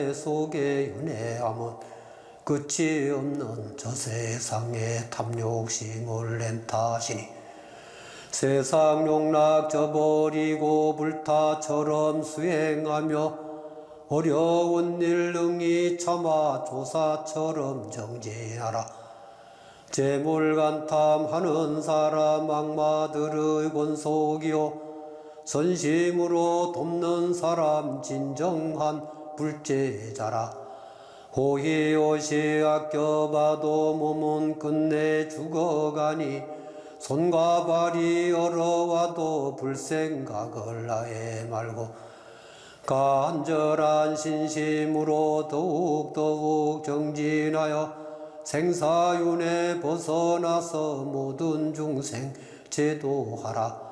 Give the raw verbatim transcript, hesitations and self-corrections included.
속에 윤회하면 끝이 없는 저 세상에 탐욕심을 낸 탓이니 세상 용락 저버리고 불타처럼 수행하며 어려운 일 능히 참아 조사처럼 정진하라. 재물간탐하는 사람 악마들의 권속이요 선심으로 돕는 사람 진정한 불제자라. 호의옷이 아껴봐도 몸은 끝내 죽어가니 손과 발이 얼어와도 불생각을 하에 말고 간절한 신심으로 더욱더욱 정진하여 생사윤에 벗어나서 모든 중생 제도하라.